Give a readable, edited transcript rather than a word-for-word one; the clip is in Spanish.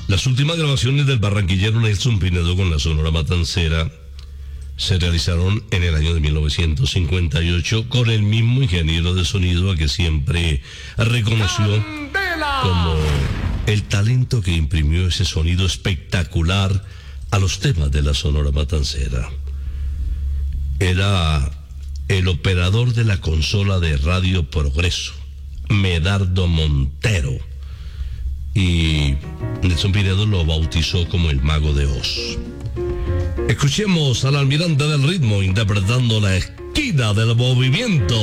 Las últimas grabaciones del barranquillero Nelson Pinedo con la Sonora Matancera se realizaron en el año de 1958 con el mismo ingeniero de sonido a que siempre reconoció como el talento que imprimió ese sonido espectacular a los temas de la Sonora Matancera. Era el operador de la consola de Radio Progreso, Medardo Montero, y Nelson Pinedo lo bautizó como el Mago de Oz. Escuchemos al almirante del ritmo interpretando La Esquina del Movimiento.